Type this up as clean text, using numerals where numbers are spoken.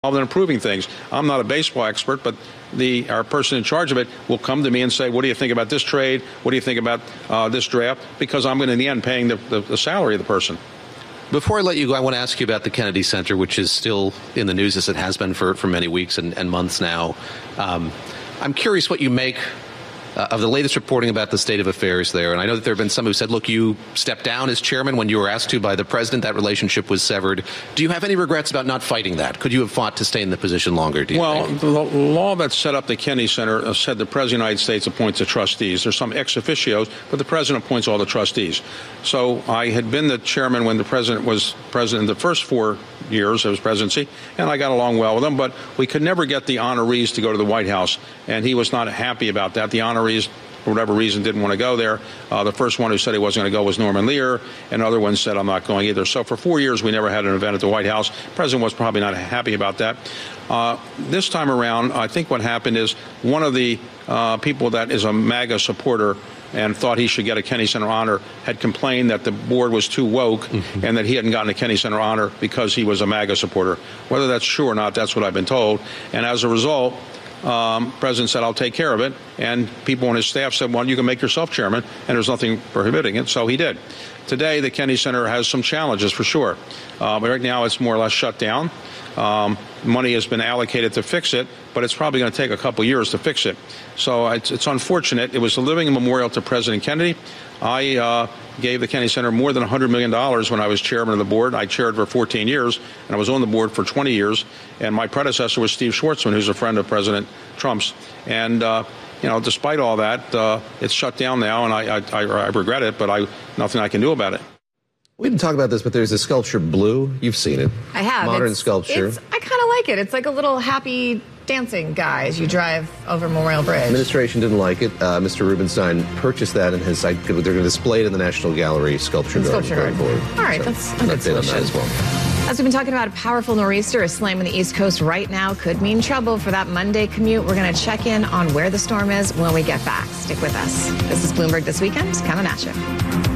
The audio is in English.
involved in improving things. I'm not a baseball expert, but our person in charge of it will come to me and say, what do you think about this trade? What do you think about this draft? Because I'm going to, in the end, paying the salary of the person. Before I let you go, I want to ask you about the Kennedy Center, which is still in the news as it has been for many weeks and months now. I'm curious what you make of the latest reporting about the state of affairs there. And I know that there have been some who said, look, you stepped down as chairman when you were asked to by the president. That relationship was severed. Do you have any regrets about not fighting that? Could you have fought to stay in the position longer, do you think? The law that set up the Kennedy Center said the President of the United States appoints the trustees. There's some ex officios, but the President appoints all the trustees. So I had been the chairman when the President was president the first 4 years of his presidency, and I got along well with him, but we could never get the honorees to go to the White House, and he was not happy about that. The honorees, for whatever reason, didn't want to go there. The first one who said he wasn't going to go was Norman Lear, and other ones said, I'm not going either. So for 4 years, we never had an event at the White House. The President was probably not happy about that. This time around, I think what happened is one of the people that is a MAGA supporter and thought he should get a Kennedy Center honor, had complained that the board was too woke and that he hadn't gotten a Kennedy Center honor because he was a MAGA supporter. Whether that's true or not, that's what I've been told. And as a result, President said, I'll take care of it. And people on his staff said, well, you can make yourself chairman, and there's nothing prohibiting it. So he did. Today, the Kennedy Center has some challenges for sure. But right now, it's more or less shut down. Money has been allocated to fix it, but it's probably going to take a couple years to fix it. So it's unfortunate. It was a living memorial to President Kennedy. I gave the Kennedy Center more than $100 million when I was chairman of the board. I chaired for 14 years, and I was on the board for 20 years. And my predecessor was Steve Schwarzman, who's a friend of President Trump's. And despite all that, it's shut down now, and I regret it, but nothing I can do about it. We didn't talk about this, but there's a sculpture, Blue. You've seen it. I have. Modern sculpture. I kind of like it. It's like a little happy dancing guy as you drive over Memorial Bridge. Administration didn't like it. Mr. Rubenstein purchased that and they're going to display it in the National Gallery Sculpture Garden. All right, that's a good solution. As well. As we've been talking about, a powerful nor'easter is slamming the East Coast right now. Could mean trouble for that Monday commute. We're going to check in on where the storm is when we get back. Stick with us. This is Bloomberg This Weekend, coming at you.